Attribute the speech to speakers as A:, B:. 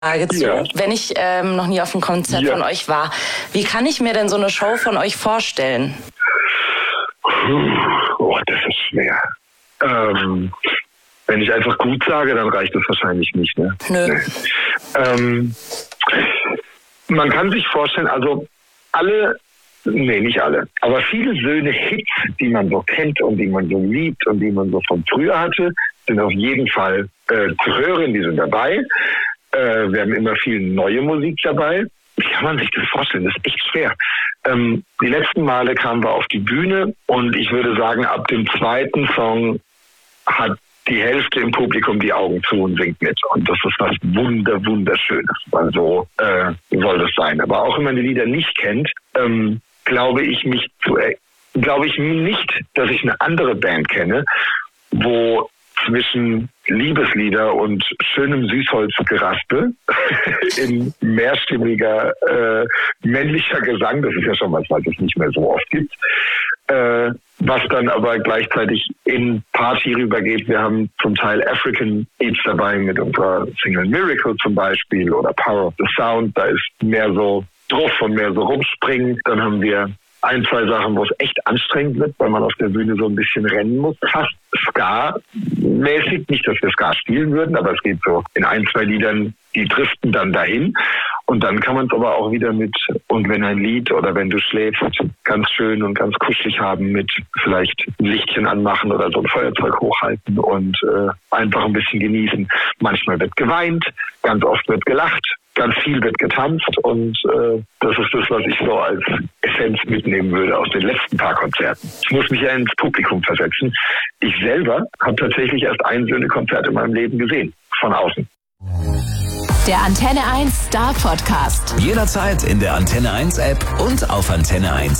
A: Frage zu.
B: Ja.
A: Wenn ich noch nie auf einem Konzert von euch war, wie kann ich mir denn so eine Show von euch vorstellen?
B: Oh, das ist schwer. Wenn ich einfach gut sage, dann reicht das wahrscheinlich nicht. Ne?
A: Nö.
B: Man kann sich vorstellen, also nicht alle, aber viele Söhne Hits, die man so kennt und die man so liebt und die man so von früher hatte, sind auf jeden Fall zu hören, die sind dabei. Wir haben immer viel neue Musik dabei. Wie kann man sich das vorstellen? Das ist echt schwer. Die letzten Male kamen wir auf die Bühne und ich würde sagen, ab dem zweiten Song hat die Hälfte im Publikum die Augen zu und singt mit. Und das ist was Wunderschönes. Weil so soll das sein. Aber auch wenn man die Lieder nicht kennt, glaube ich nicht, dass ich eine andere Band kenne, wo zwischen Liebeslieder und schönem Süßholzgeraspel in mehrstimmiger männlicher Gesang, das ist ja schon was es nicht mehr so oft gibt, was dann aber gleichzeitig in Party rübergeht. Wir haben zum Teil African Beats dabei mit unserer Single Miracle zum Beispiel oder Power of the Sound, da ist mehr so drauf und mehr so rumspringen. Dann haben wir 1, 2 Sachen, wo es echt anstrengend wird, weil man auf der Bühne so ein bisschen rennen muss. Fast Ska-mäßig. Nicht, dass wir Ska spielen würden, aber es geht so in 1, 2 Liedern, die driften dann dahin. Und dann kann man es aber auch wieder mit Und wenn ein Lied oder Wenn du schläfst ganz schön und ganz kuschelig haben mit vielleicht ein Lichtchen anmachen oder so ein Feuerzeug hochhalten und einfach ein bisschen genießen. Manchmal wird geweint, ganz oft wird gelacht. Ganz viel wird getanzt und das ist das, was ich so als Essenz mitnehmen würde aus den letzten paar Konzerten. Ich muss mich ja ins Publikum versetzen. Ich selber habe tatsächlich erst ein Söhne-Konzert in meinem Leben gesehen, von außen.
C: Der Antenne 1 Star Podcast.
D: Jederzeit in der Antenne 1 App und auf antenne1.de.